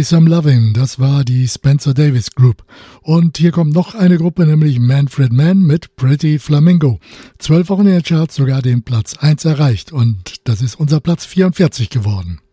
Me Some Lovin', das war die Spencer Davis Group. Und hier kommt noch eine Gruppe, nämlich Manfred Mann mit Pretty Flamingo. 12 Wochen in den Charts, sogar den Platz 1 erreicht und das ist unser Platz 44 geworden.